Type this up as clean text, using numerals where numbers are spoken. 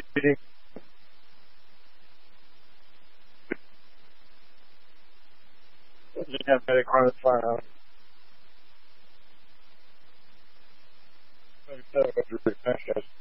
Reading. Yeah, medic on the file. Like I said, I was really fast.